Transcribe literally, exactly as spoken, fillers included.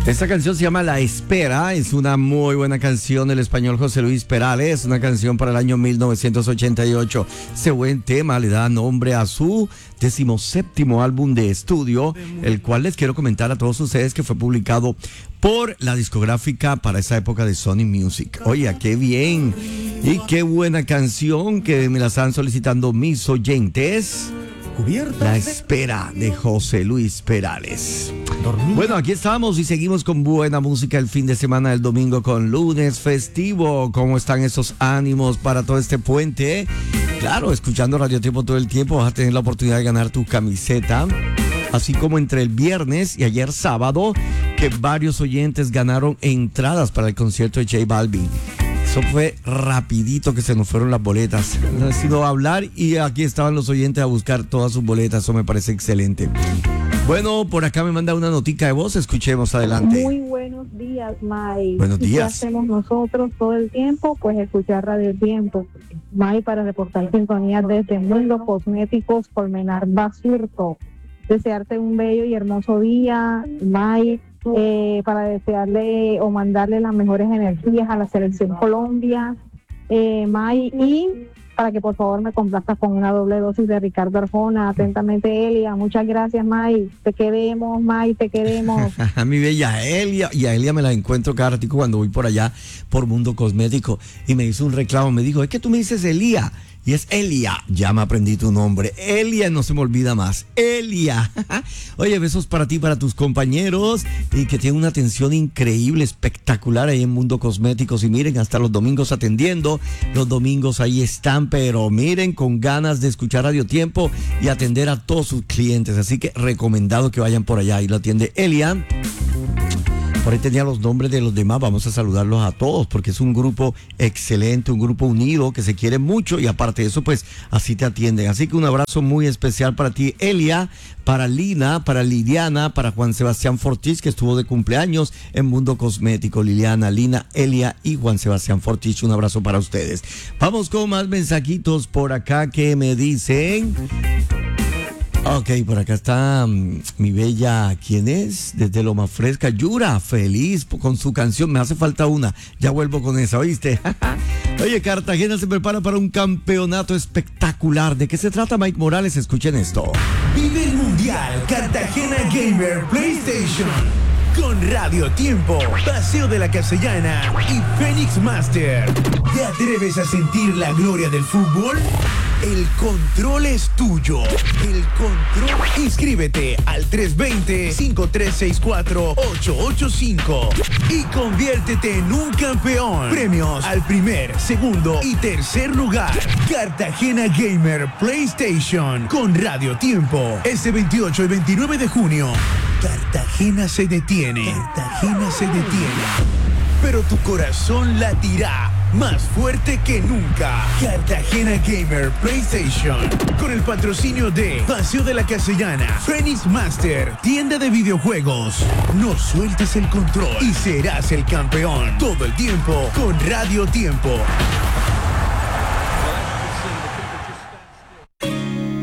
Esta canción se llama La Espera, es una muy buena canción del español José Luis Perales, una canción para el año mil novecientos ochenta y ocho. Ese buen tema le da nombre a su decimoséptimo álbum de estudio, el cual les quiero comentar a todos ustedes que fue publicado por la discográfica para esa época de Sony Music. Oye, qué bien y qué buena canción que me la están solicitando mis oyentes. La Espera de José Luis Perales. Bueno, aquí estamos y seguimos con buena música el fin de semana del domingo con lunes festivo. ¿Cómo están esos ánimos para todo este puente? Claro, escuchando Radio Tiempo todo el tiempo vas a tener la oportunidad de ganar tu camiseta. Así como entre el viernes y ayer sábado, que varios oyentes ganaron entradas para el concierto de J Balvin. Eso fue rapidito que se nos fueron las boletas. Ha sido hablar y aquí estaban los oyentes a buscar todas sus boletas. Eso me parece excelente. Bueno, por acá me manda una notica de voz. Escuchemos adelante. Muy buenos días, May. Buenos días. ¿Qué hacemos nosotros todo el tiempo? Pues escuchar Radio Tiempo. May, para reportar sintonía desde Mundo Cosméticos Colmenar Basurto. Desearte un bello y hermoso día, May. Eh, para desearle o mandarle las mejores energías a la Selección Colombia, eh, May, y para que por favor me complazcas con una doble dosis de Ricardo Arjona. Atentamente, Elia. Muchas gracias, May. Te queremos, May, te queremos. A mi bella Elia, y a Elia me la encuentro cada ratico cuando voy por allá por Mundo Cosmético y me hizo un reclamo, me dijo, es que tú me dices Elia. Y es Elia, ya me aprendí tu nombre. Elia, no se me olvida más. Elia. Oye, besos para ti, para tus compañeros. Y que tienen una atención increíble, espectacular ahí en Mundo Cosméticos. Y miren, hasta los domingos atendiendo. Los domingos ahí están, pero miren, con ganas de escuchar Radio Tiempo y atender a todos sus clientes. Así que recomendado que vayan por allá. Y lo atiende Elia. Por ahí tenía los nombres de los demás, vamos a saludarlos a todos porque es un grupo excelente, un grupo unido que se quiere mucho y aparte de eso pues así te atienden. Así que un abrazo muy especial para ti, Elia, para Lina, para Liliana, para Juan Sebastián Fortis que estuvo de cumpleaños en Mundo Cosmético. Liliana, Lina, Elia y Juan Sebastián Fortis, un abrazo para ustedes. Vamos con más mensajitos por acá que me dicen... Ok, por acá está um, mi bella, ¿quién es? Desde Loma Fresca, Yura, feliz con su canción, me hace falta una, ya vuelvo con esa, ¿oíste? Oye, Cartagena se prepara para un campeonato espectacular. ¿De qué se trata, Mike Morales? Escuchen esto. Vive el Mundial Cartagena Gamer PlayStation con Radio Tiempo, Paseo de la Castellana y Phoenix Master. ¿Te atreves a sentir la gloria del fútbol? El control es tuyo. El control. Inscríbete al tres dos cero, cinco tres seis cuatro, ocho ocho cinco y conviértete en un campeón. Premios al primer, segundo y tercer lugar. Cartagena Gamer PlayStation con Radio Tiempo. Este veintiocho y veintinueve de junio. Cartagena se detiene. Cartagena se detiene. Pero tu corazón latirá más fuerte que nunca. Cartagena Gamer PlayStation con el patrocinio de Paseo de la Castellana, Phoenix Master, tienda de videojuegos. No sueltes el control y serás el campeón todo el tiempo con Radio Tiempo.